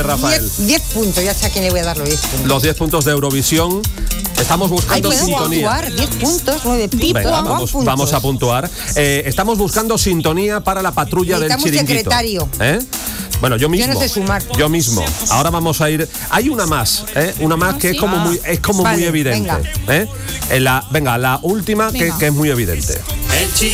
Rafael. 10 puntos, ya sé a quién le voy a dar los 10 puntos. Los 10 puntos de Eurovisión. Estamos buscando sintonía. Puntuar, 10 puntos, 9 puntos. Venga, vamos a puntuar. Estamos buscando sintonía para la patrulla del Chiringuito. Secretario. Bueno, yo mismo. Yo no sé sumar. Yo mismo. Ahora vamos a ir. Hay una más, una más que es como muy evidente. Venga. La última que es muy evidente.